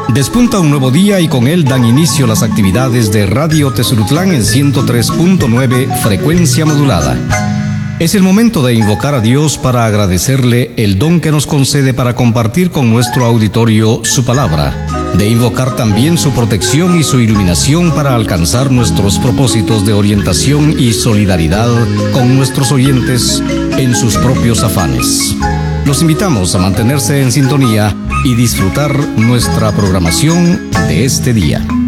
Despunta un nuevo día y con él dan inicio las actividades de Radio Tezurutlán en 103.9 frecuencia modulada. Es el momento de invocar a Dios para agradecerle el don que nos concede para compartir con nuestro auditorio su palabra, de invocar también su protección y su iluminación para alcanzar nuestros propósitos de orientación y solidaridad con nuestros oyentes en sus propios afanes. Los invitamos a mantenerse en sintonía y disfrutar nuestra programación de este día.